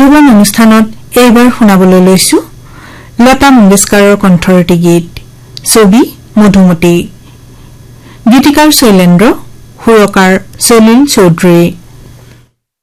যৌৱন অনুষ্ঠানত এইবাৰ শুনাবলৈ লৈছো লতা মংগেশকাৰৰ কণ্ঠৰতি গীত ছবি মধুমতী গীতিকাৰ শৈলেন্দ্ৰ সুৰকাৰ সলিল চৌধুৰী